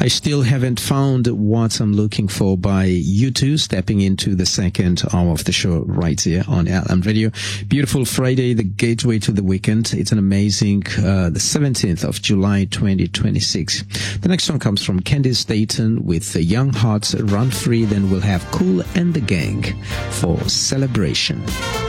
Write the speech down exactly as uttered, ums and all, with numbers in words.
I still haven't found what I'm looking for by U two, stepping into the second hour of the show right here on L M Radio. Beautiful Friday, the gateway to the weekend. It's an amazing, uh, the seventeenth of July, twenty twenty-six. The next song comes from Candice Dayton with the Young Hearts, Run Free. Then we'll have Kool and the Gang for Celebration.